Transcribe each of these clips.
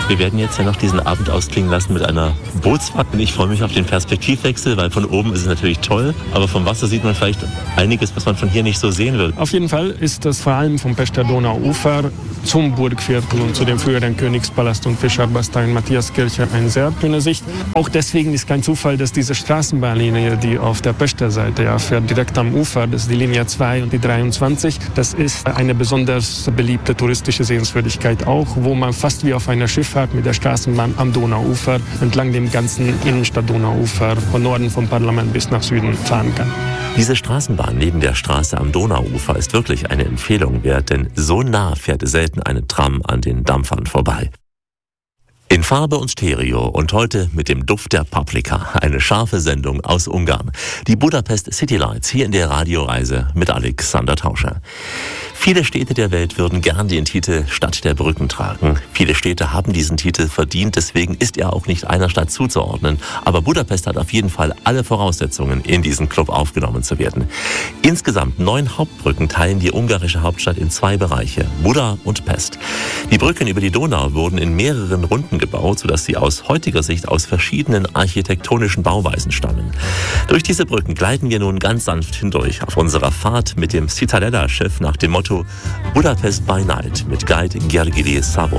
Wir werden jetzt ja noch diesen Abend ausklingen lassen mit einer Bootsfahrt. Und ich freue mich auf den Perspektivwechsel, weil von oben ist es natürlich toll, aber vom Wasser sieht man vielleicht einiges, was man von hier nicht so sehen will. Auf jeden Fall ist das vor allem vom Pester Donauufer zum Burgviertel und zu dem früheren Königspalast und Fischerbastei in Matthiaskirche eine sehr schöne Sicht. Auch deswegen ist kein Zufall, dass diese Straßenbahnlinie, die auf der Pester Seite fährt, direkt am Ufer, das ist die Linie 2 und die 23, das ist eine besonders beliebte touristische Sehenswürdigkeit auch, wo man fast wie auf einer Schifffahrt mit der Straßenbahn am Donauufer entlang dem ganzen Innenstadt-Donauufer von Norden vom Parlament bis nach Süden fahren kann. Diese Straßenbahn neben der Straße am Donauufer ist wirklich eine Empfehlung wert, denn so nah fährt selten eine Tram an den Dampfern vorbei. In Farbe und Stereo und heute mit dem Duft der Paprika. Eine scharfe Sendung aus Ungarn. Die Budapest City Lights hier in der Radioreise mit Alexander Tauscher. Viele Städte der Welt würden gern den Titel Stadt der Brücken tragen. Viele Städte haben diesen Titel verdient, deswegen ist er auch nicht einer Stadt zuzuordnen. Aber Budapest hat auf jeden Fall alle Voraussetzungen, in diesen Club aufgenommen zu werden. Insgesamt 9 Hauptbrücken teilen die ungarische Hauptstadt in 2 Bereiche, Buda und Pest. Die Brücken über die Donau wurden in mehreren Runden gebaut, sodass sie aus heutiger Sicht aus verschiedenen architektonischen Bauweisen stammen. Durch diese Brücken gleiten wir nun ganz sanft hindurch auf unserer Fahrt mit dem Citadella-Schiff nach dem Motto Budapest by Night mit Guide Gergely Szabo.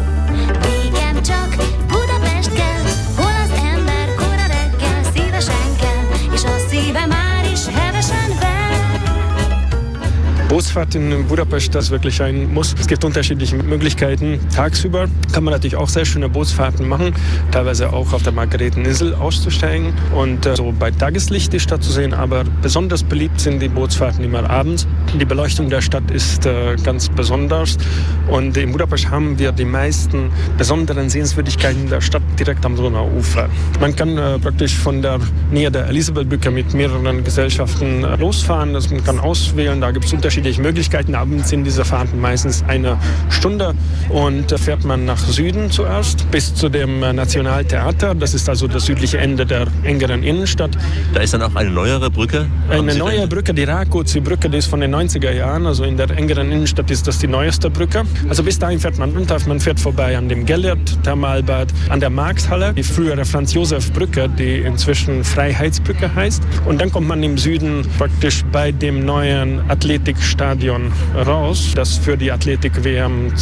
Bootsfahrt in Budapest, das ist wirklich ein Muss. Es gibt unterschiedliche Möglichkeiten. Tagsüber kann man natürlich auch sehr schöne Bootsfahrten machen, teilweise auch auf der Margareteninsel auszusteigen und so bei Tageslicht die Stadt zu sehen. Aber besonders beliebt sind die Bootsfahrten immer abends. Die Beleuchtung der Stadt ist ganz besonders und in Budapest haben wir die meisten besonderen Sehenswürdigkeiten der Stadt direkt am Donauufer. Man kann praktisch von der Nähe der Elisabethbrücke mit mehreren Gesellschaften losfahren. Man kann auswählen, da gibt es unterschiedliche Möglichkeiten. Abends sind diese Fahrten meistens eine Stunde und fährt man nach Süden zuerst bis zu dem Nationaltheater. Das ist also das südliche Ende der engeren Innenstadt. Da ist dann auch eine neuere Brücke? Eine neue Brücke, die Rákóczi-Brücke, die ist von den 90er Jahren. Also in der engeren Innenstadt ist das die neueste Brücke. Also bis dahin fährt man runter. Man fährt vorbei an dem Gellert-Thermalbad, an der Marxhalle, die frühere Franz-Josef-Brücke, die inzwischen Freiheitsbrücke heißt. Und dann kommt man im Süden praktisch bei dem neuen Athletikstadion raus, das für die Athletik-WM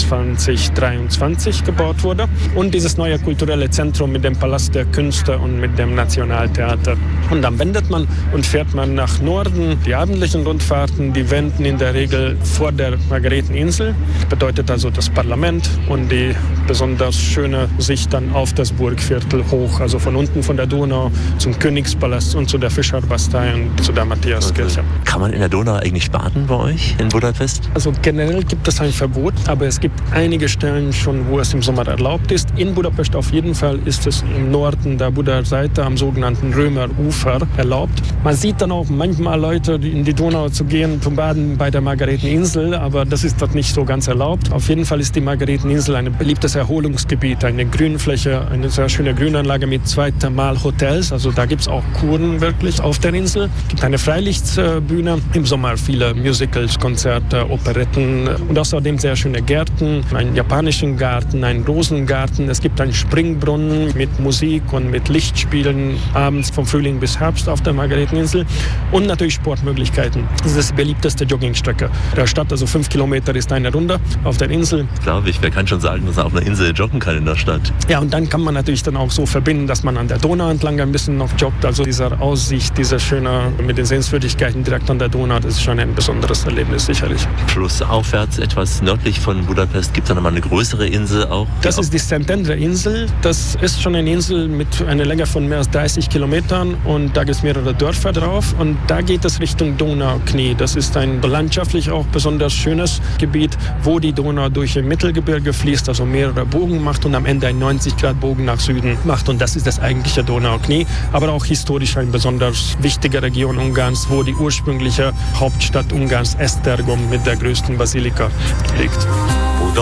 2023 gebaut wurde. Und dieses neue kulturelle Zentrum mit dem Palast der Künste und mit dem Nationaltheater. Und dann wendet man und fährt man nach Norden. Die abendlichen Rundfahrten, die wenden in der Regel vor der Margareteninsel. Bedeutet also das Parlament und die besonders schöne Sicht dann auf das Burgviertel hoch. Also von unten von der Donau zum Königspalast und zu der Fischerbastei und zu der Matthiaskirche. Okay. Kann man in der Donau eigentlich baden bei euch in Budapest? Also generell gibt es ein Verbot, aber es gibt einige Stellen schon, wo es im Sommer erlaubt ist. In Budapest auf jeden Fall ist es im Norden der Buda-Seite am sogenannten Römerufer erlaubt. Man sieht dann auch manchmal Leute, die in die Donau zu gehen, zum Baden bei der Margareteninsel, aber das ist dort nicht so ganz erlaubt. Auf jeden Fall ist die Margareteninsel ein beliebtes Erholungsgebiet, eine Grünfläche, eine sehr schöne Grünanlage mit 2 Thermalhotels. Also da gibt es auch Kuren wirklich auf der Insel. Es gibt eine Freilichtbühne, im Sommer viele Musicals, Konzerte, Operetten und außerdem sehr schöne Gärten, einen japanischen Garten, einen Rosengarten. Es gibt einen Springbrunnen mit Musik und mit Lichtspielen abends vom Frühling bis Herbst auf der Margareteninsel und natürlich Sportmöglichkeiten. Das ist die beliebteste Joggingstrecke der Stadt, also 5 Kilometer ist eine Runde auf der Insel. Glaube ich, wer kann schon sagen, dass er auf einer Insel joggen kann in der Stadt? Ja, und dann kann man natürlich dann auch so verbinden, dass man an der Donau entlang ein bisschen noch joggt. Also diese Aussicht, diese schöne mit den Sehenswürdigkeiten direkt an der Donau, das ist schon ein besonderes Erlebnis sicherlich. Flussaufwärts, etwas nördlich von Budapest, gibt es da nochmal eine größere Insel auch? Das ist die Szentendre-Insel. Das ist schon eine Insel mit einer Länge von mehr als 30 Kilometern und da gibt es mehrere Dörfer drauf und da geht es Richtung Donauknie. Das ist ein landschaftlich auch besonders schönes Gebiet, wo die Donau durch ein Mittelgebirge fließt, also mehrere Bogen macht und am Ende einen 90-Grad-Bogen nach Süden macht und das ist das eigentliche Donauknie, aber auch historisch eine besonders wichtige Region Ungarns, wo die ursprüngliche Hauptstadt Ungarns Esztergom mit der größten Basilika liegt.